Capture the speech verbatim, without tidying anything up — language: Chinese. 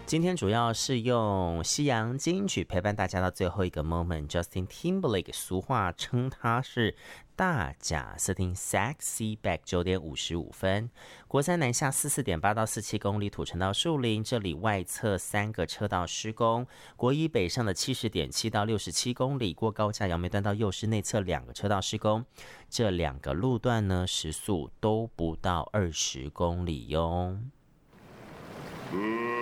今天主要是用西洋金曲陪伴大家到最后一个 moment。Justin Timberlake 俗话称他是大贾斯汀 Sexy Back。 九点五十五分，国三南下四四点八到四七公里土城到树林，这里外侧三个车道施工。国一北上的七十点七到六十七公里，过高架杨梅段到右市内侧两个车道施工，这两个路段呢时速都不到二十公里哟。嗯